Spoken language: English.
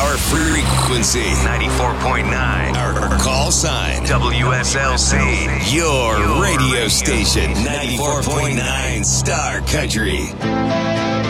Our frequency, 94.9. our call sign, WSLC. your radio station, 94.9 Star Country.